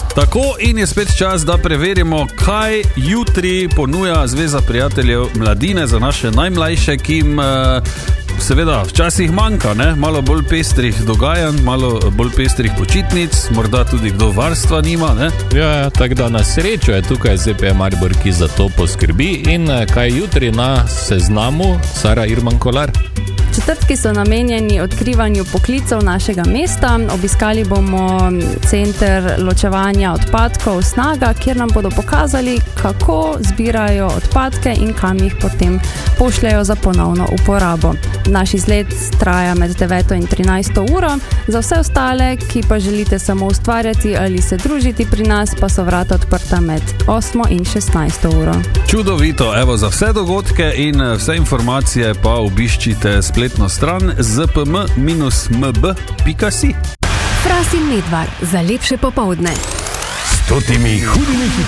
Tako, in je spet čas, da preverimo, kaj jutri ponuja Zveza prijateljev mladine za naše najmlajše, ki jim seveda včasih manjka, ne? Malo bolj pestrih dogajanj, malo bolj pestrih počitnic, morda tudi kdo varstva nima, ne? Ja, tako da na srečo je tukaj ZPM Maribor, ki za to poskrbi. In kaj jutri na seznamu, Sara Irman Kolar? Četrtki so namenjeni odkrivanju poklicev našega mesta. Obiskali bomo center ločevanja odpadkov Snaga, kjer nam bodo pokazali, kako zbirajo odpadke in kam jih potem pošljajo za ponovno uporabo. Naš izlet traja med 9 in 13 uro. Za vse ostale, ki pa želite samo ustvarjati ali se družiti pri nas, pa so vrata odprta med 8 in 16 uro. Čudovito, evo, za vse dogodke in vse informacije pa obiščite spletno stran zpm-mb.si. Fras in Medvar za lepše popoldne. S 100 hudimi